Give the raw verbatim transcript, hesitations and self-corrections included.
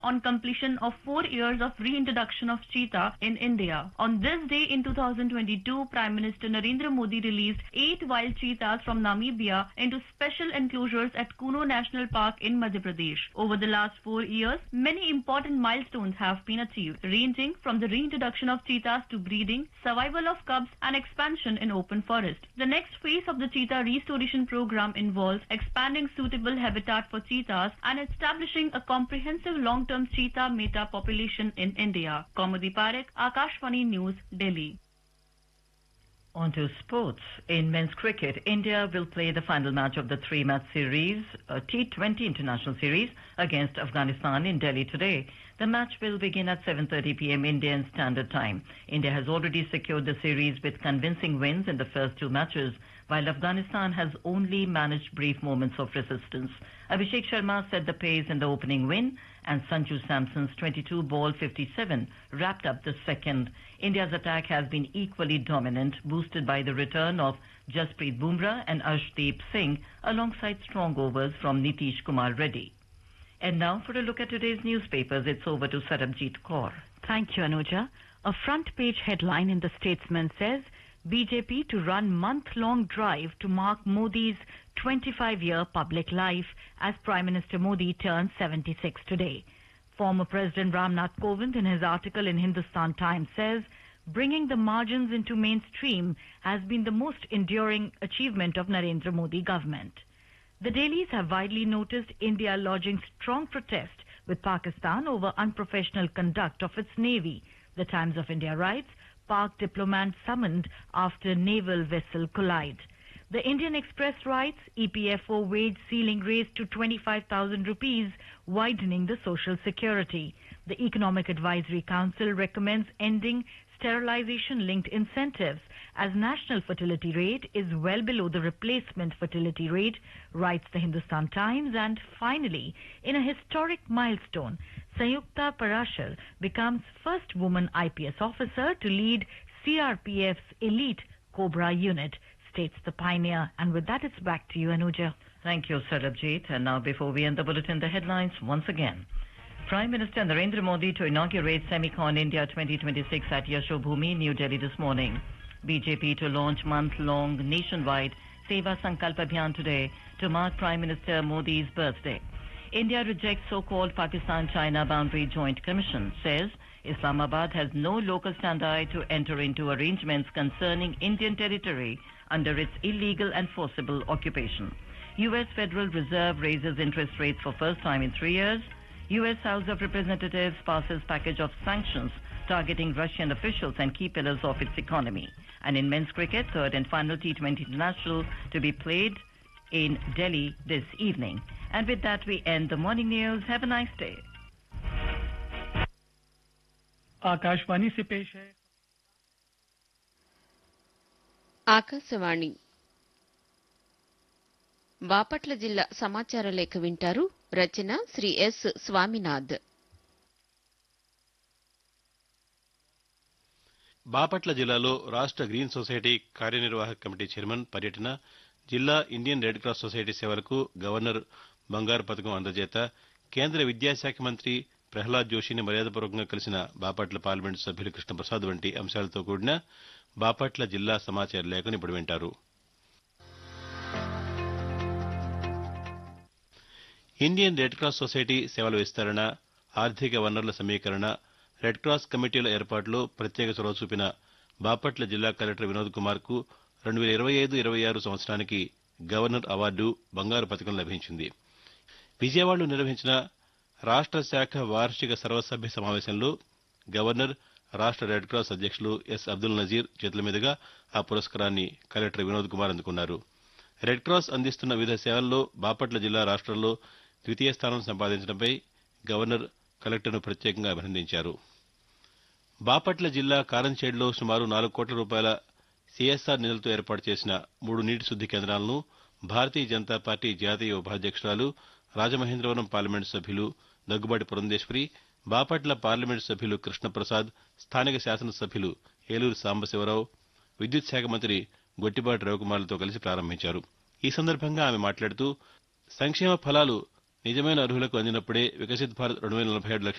on completion of four years of reintroduction of cheetah in India. On this day in two thousand twenty-two, Prime Minister Narendra Modi released eight wild cheetahs from Namibia into special enclosures at Kuno National Park in Madhya Pradesh. Over the last four years, many important milestones have been achieved, ranging from the reintroduction of cheetahs to breeding, survival of cubs, and expansion in open forest. The next phase of the cheetah restoration program involves expanding suitable habitat for cheetahs and establishing a comprehensive long-term cheetah meta population in India. Kaumudi Parekh, Akashvani News, Delhi. On to sports. In men's cricket, India will play the final match of the three-match series, a T twenty international series, against Afghanistan in Delhi today. The match will begin at seven thirty p m Indian Standard Time. India has already secured the series with convincing wins in the first two matches, while Afghanistan has only managed brief moments of resistance. Abhishek Sharma set the pace in the opening win, and Sanju Samson's twenty-two ball fifty-seven wrapped up the second. India's attack has been equally dominant, boosted by the return of Jasprit Bumrah and Arshdeep Singh, alongside strong overs from Nitish Kumar Reddy. And now for a look at today's newspapers, it's over to Sarabjit Kaur. Thank you, Anuja. A front-page headline in the Statesman says, B J P to run month-long drive to mark Modi's twenty-five-year public life as Prime Minister Modi turns seventy-six today. Former President Ramnath Kovind, in his article in Hindustan Times, says, bringing the margins into mainstream has been the most enduring achievement of Narendra Modi government. The dailies have widely noticed India lodging strong protest with Pakistan over unprofessional conduct of its navy. The Times of India writes, Pak diplomat summoned after naval vessel collide. The Indian Express writes, E P F O wage ceiling raised to twenty-five thousand rupees, widening the social security. The Economic Advisory Council recommends ending sterilization-linked incentives as national fertility rate is well below the replacement fertility rate, writes the Hindustan Times. And finally, in a historic milestone, Sanyukta Parashar becomes first woman I P S officer to lead C R P F's elite Cobra unit, states the pioneer. And with that, it's back to you, Anuja. Thank you, Sarabjit. And now, before we end the bulletin, the headlines once again. Prime Minister Narendra Modi to inaugurate Semicon India twenty twenty-six at Yashobhoomi, New Delhi this morning. B J P to launch month-long nationwide Seva Sankalp Abhiyan today to mark Prime Minister Modi's birthday. India rejects so-called Pakistan-China Boundary Joint Commission, says Islamabad has no local standi to enter into arrangements concerning Indian territory under its illegal and forcible occupation. U S Federal Reserve raises interest rates for first time in three years. U S House of Representatives passes package of sanctions targeting Russian officials and key pillars of its economy. And in men's cricket, third and final T twenty international to be played in Delhi this evening. And with that, we end the morning news. Have a nice day. Akashvani से पेश है ఆకాశవాణి బాపట్ల జిల్లా సమాచార లేఖ వింటారు. రచన Shri yes Swaminath. Bapatla జిల్లాలో రాష్ట్ర green society కార్యనిర్వాహక కమిటీ చైర్మన్ పర్యటన, జిల్లా ఇండియన్ రెడ్ క్రాస్ సొసైటీ సేవలకు గవర్నర్ బంగారు పథకం అందజేత, కేంద్ర విద్యాశాఖ మంత్రి ప్రహ్లాద్ జోషిని మర్యాదపూర్వకంగా కలిసిన బాపట్ల పార్లమెంటు సభ్యులు కృష్ణప్రసాద్ వంటి అంశాలతో కూడిన బాపట్ల జిల్లా సమాచార లేఖను ఇప్పుడు వింటారు. ఇండియన్ రెడ్ క్రాస్ సొసైటీ సేవల విస్తరణ, ఆర్థిక వనరుల సమీకరణ, రెడ్ క్రాస్ కమిటీల ఏర్పాటులో ప్రత్యేక చొరవ చూపిన బాపట్ల జిల్లా కలెక్టర్ వినోద్ కుమార్ కు రెండు వేల ఇరవై ఐదు ఇరవై ఆరు సంవత్సరానికి గవర్నర్ అవార్డు, బంగారు పథకం లభించింది. విజయవాడలో నిర్వహించిన రాష్ట్ర శాఖ వార్షిక సర్వసభ్య సమావేశంలో గవర్నర్, రాష్ట్ర రెడ్ క్రాస్ అధ్యక్షులు ఎస్ అబ్దుల్ నజీర్ చేతుల మీదుగా ఆ పురస్కారాన్ని కలెక్టర్ వినోద్ కుమార్ అందుకున్నారు. రెడ్ క్రాస్ అందిస్తున్న వివిధ సేవల్లో బాపట్ల జిల్లా రాష్ట్రంలో ద్వితీయ స్థానం సంపాదించడంపై గవర్నర్ కలెక్టర్ను ప్రత్యేకంగా అభినందించారు. బాపట్ల జిల్లా కారంచేడులో సుమారు నాలుగు కోట్ల రూపాయల సీఎస్ఆర్ నిధులతో ఏర్పాటు చేసిన మూడు నీటి శుద్ది కేంద్రాలను భారతీయ జనతా పార్టీ జాతీయ ఉపాధ్యక్షురాలు, రాజమహేంద్రవరం పార్లమెంటు సభ్యులు దగ్గుబాటి పురంధేశ్వరి, బాపట్ల పార్లమెంటు సభ్యులు కృష్ణప్రసాద్, స్థానిక శాసనసభ్యులు ఏలూరు సాంబశివరావు, విద్యుత్ శాఖ మంత్రి గొట్టిపాటి రవికుమార్లతో కలిసి ప్రారంభించారు. ఈ సందర్భంగా ఆమె మాట్లాడుతూ, సంక్షేమ ఫలాలు నిజమైన అర్హులకు అందినప్పుడే వికసిత్ భారత్ రెండు వేల నలభై ఏడు లక్ష్యం